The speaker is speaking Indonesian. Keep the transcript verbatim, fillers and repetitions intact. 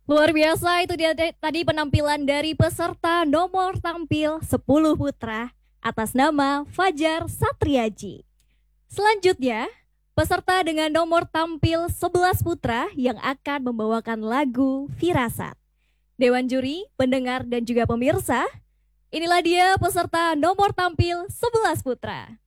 Luar biasa itu dia de- tadi penampilan dari peserta nomor tampil sepuluh putra atas nama Fajar Satriaji. Selanjutnya, peserta dengan nomor tampil sebelas putra yang akan membawakan lagu Firasat. Dewan juri, pendengar dan juga pemirsa, inilah dia peserta nomor tampil sebelas putra.